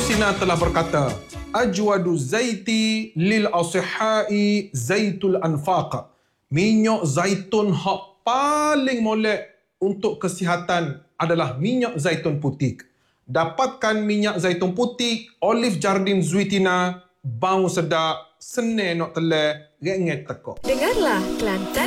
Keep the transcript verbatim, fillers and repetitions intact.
Sina telah berkata, Ajwadu zaiti lil asihai zaitul anfaq. Minyak zaitun hak paling molek untuk kesihatan adalah minyak zaitun putih. Dapatkan minyak zaitun putih, Olive Jardin Zuitina, bau sedap, senang nak telan, renget tekak. Dengarlah Kelantan